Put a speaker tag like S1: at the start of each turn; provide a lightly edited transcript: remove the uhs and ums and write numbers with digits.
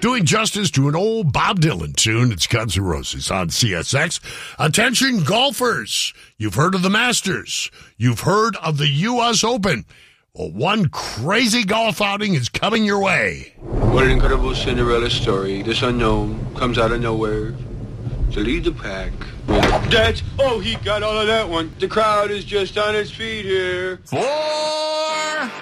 S1: doing justice to an old Bob Dylan tune. It's Guns N' Roses on CSX. Attention golfers. You've heard of the Masters. You've heard of the U.S. Open. Well, one crazy golf outing is coming your way.
S2: What an incredible Cinderella story. This unknown comes out of nowhere to lead the pack. He got all of that one. The crowd is just on its feet here.
S1: For